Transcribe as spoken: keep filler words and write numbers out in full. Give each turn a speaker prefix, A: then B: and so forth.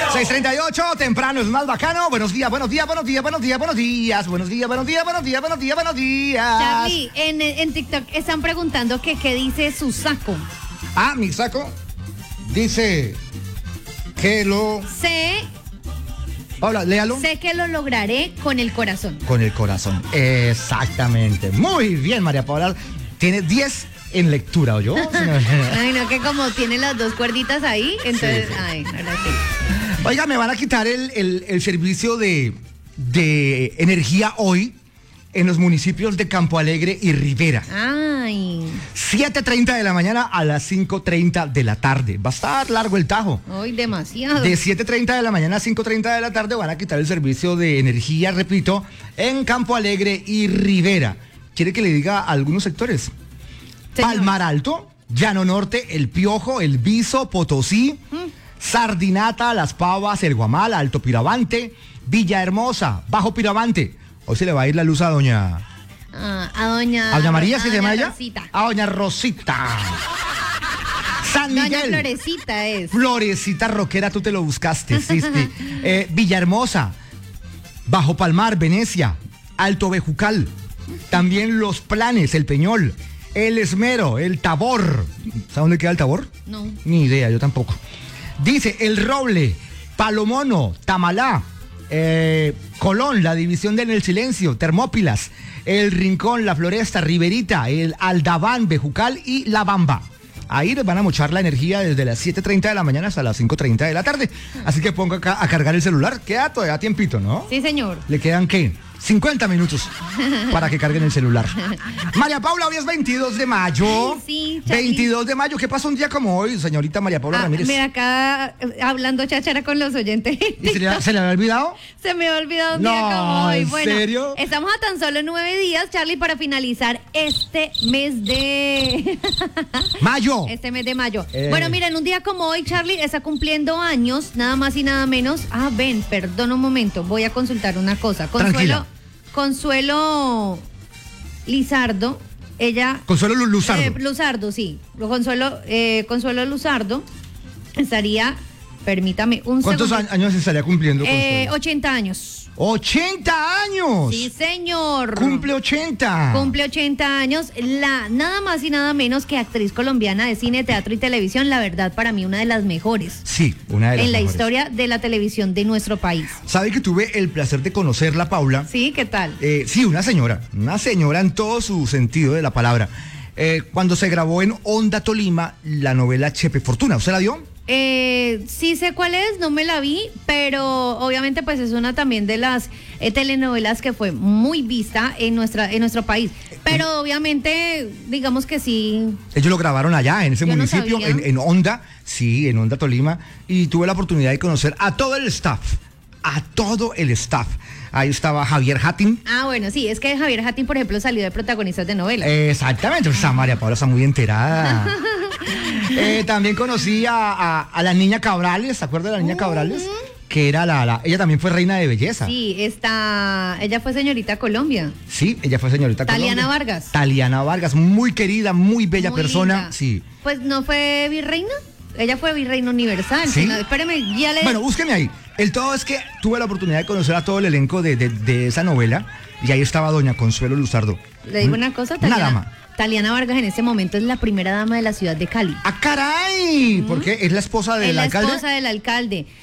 A: seis treinta y ocho, temprano es más bacano. Buenos días, buenos días, buenos días, buenos días, buenos días. Buenos días, buenos días, buenos días, buenos días, buenos días.
B: Charlie, en, en TikTok están preguntando que qué dice su saco.
A: Ah, mi saco dice que lo...
B: Sé,
A: Paula, léalo.
B: sé que lo lograré con el corazón.
A: Con el corazón. Exactamente. Muy bien, María Paula. Tiene diez en lectura, ¿o yo?
B: Ay, no, que como tiene las dos cuerditas ahí, entonces,
A: Sí, sí.
B: ay, ahora sí.
A: Oiga, me van a quitar el, el, el servicio de, de energía hoy en los municipios de Campo Alegre y Rivera.
B: Ay,
A: siete treinta de la mañana a las cinco treinta de la tarde. Va a estar largo el tajo.
B: hoy demasiado.
A: De siete treinta de la mañana a cinco treinta de la tarde van a quitar el servicio de energía, repito, en Campo Alegre y Rivera. ¿Quiere que le diga a algunos sectores?
B: Señor.
A: Palmar Alto, Llano Norte, El Piojo, El Viso, Potosí, Sardinata, Las Pavas, El Guamal, Alto Piravante, Villahermosa, Bajo Piravante. Hoy se le va a ir la luz a doña...
B: Ah, a doña...
A: ¿A doña María
B: a
A: se llama
B: doña
A: ella?
B: Rosita.
A: A doña Rosita. San
B: Doña
A: Miguel.
B: Florecita es.
A: Florecita Roquera, tú te lo buscaste, sí, sí. Eh, Villahermosa, Bajo Palmar, Venecia, Alto Bejucal, también Los Planes, El Peñol, El Esmero, El Tabor. ¿Sabe dónde queda El Tabor?
B: No.
A: Ni idea, yo tampoco. Dice El Roble, Palomono, Tamalá, eh, Colón, la división de En el Silencio, Termópilas, El Rincón, La Floresta, Riverita, El Aldabán, Bejucal y La Bamba. Ahí les van a mochar la energía desde las siete treinta de la mañana hasta las cinco treinta de la tarde. Así que ponga acá a cargar el celular. Queda todavía tiempito, ¿no?
B: Sí, señor.
A: ¿Le quedan qué? cincuenta minutos para que carguen el celular. María Paula, hoy es veintidós de mayo.
B: Ay, sí, Charlie.
A: veintidós de mayo. ¿Qué pasa un día como hoy, señorita María Paula
B: Ah,
A: Ramírez?
B: mira, acá eh, hablando cháchara con los oyentes.
A: ¿Y se le, se le había olvidado?
B: Se me ha olvidado un
A: No,
B: día como hoy.
A: ¿en
B: Bueno,
A: serio?
B: estamos a tan solo nueve días, Charlie, para finalizar este mes de...
A: Mayo.
B: Este mes de mayo.
A: Eh.
B: Bueno, miren, un día como hoy, Charlie está cumpliendo años, nada más y nada menos. Ah, ven, perdón un momento, voy a consultar una cosa. Consuelo,
A: Tranquila.
B: Consuelo Lizardo, ella...
A: Consuelo Lu- Luzardo.
B: Eh, Luzardo, sí. Consuelo, eh, Consuelo Luzardo estaría, permítame un
A: ¿Cuántos
B: segundo.
A: a- años estaría cumpliendo?
B: Eh,
A: Consuelo?
B: ochenta años.
A: ¡ochenta años!
B: Sí, señor.
A: Cumple ochenta.
B: Cumple ochenta años, la nada más y nada menos que actriz colombiana de cine, teatro y televisión, la verdad para mí una de las mejores
A: Sí, una de las
B: en la
A: mejores.
B: historia de la televisión de nuestro país.
A: ¿Sabe que tuve el placer de conocerla, Paula?
B: ¿Sí? ¿Qué tal?
A: Eh, sí, una señora, una señora en todo su sentido de la palabra. Eh, cuando se grabó en Onda Tolima la novela Chepe Fortuna, ¿usted la dio?
B: Eh, sí sé cuál es, no me la vi, pero obviamente pues es una también de las eh, telenovelas que fue muy vista en nuestra en nuestro país. Pero obviamente, digamos que sí.
A: Ellos lo grabaron allá, en ese
B: Yo no
A: municipio,
B: sabía.
A: en, en Onda, sí, en Onda Tolima, y tuve la oportunidad de conocer a todo el staff, a todo el staff. Ahí estaba Javier Hattin.
B: Ah, bueno, sí, es que Javier Hattin, por ejemplo, salió de protagonistas de novelas.
A: Exactamente, esa María Paula está muy enterada. Eh, también conocí a, a- a la niña Cabrales, ¿se acuerda de la niña Cabrales? Que era la, la- ella también fue reina de belleza.
B: Sí, está, ella fue señorita Colombia.
A: Sí, ella fue señorita
B: Taliana
A: Colombia.
B: Vargas.
A: Taliana Vargas, muy querida, muy bella
B: Muy
A: persona.
B: linda.
A: Sí.
B: Pues no fue virreina, ella fue virreina universal.
A: ¿Sí?
B: No, espérame, ya le...
A: Bueno, búsqueme ahí. El todo es que tuve la oportunidad de conocer a todo el elenco de, de- de esa novela y ahí estaba doña Consuelo Luzardo.
B: Le digo una cosa,
A: Una
B: Taliana,
A: dama.
B: Taliana Vargas en este momento es la primera dama de la ciudad de Cali.
A: ¡Ah, caray! Porque es la esposa del
B: es la
A: alcalde.
B: esposa del alcalde.